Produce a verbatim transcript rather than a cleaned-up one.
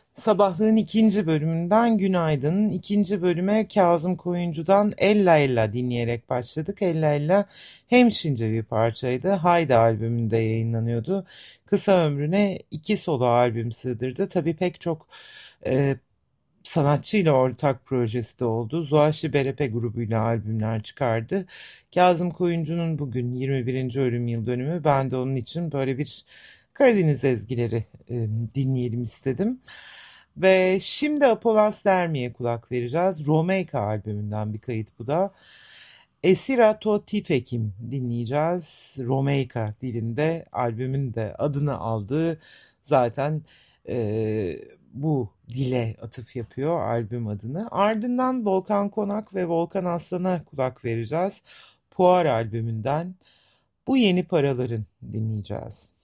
Sabahlığın ikinci bölümünden günaydın. İkinci bölüme Kazım Koyuncu'dan Ella Ella dinleyerek başladık. Ella Ella hemşince bir parçaydı. Haydi albümünde yayınlanıyordu. Kısa ömrüne iki solo albüm sığdırdı. Tabii pek çok e, sanatçıyla ortak projesi de oldu. Zuhaşi Berepe grubuyla albümler çıkardı. Kazım Koyuncu'nun bugün yirmi birinci ölüm yıl dönümü. Ben de onun için böyle bir Karadeniz ezgileri e, dinleyelim istedim. Ve şimdi Apolas Dermi'ye kulak vereceğiz. Romeyka albümünden bir kayıt bu da. Esira to Tifekim dinleyeceğiz. Romeyka dilinde albümün de adını aldığı zaten e, bu dile atıf yapıyor albüm adını. Ardından Volkan Konak ve Volkan Aslan'a kulak vereceğiz. Puar albümünden bu yeni paraların dinleyeceğiz.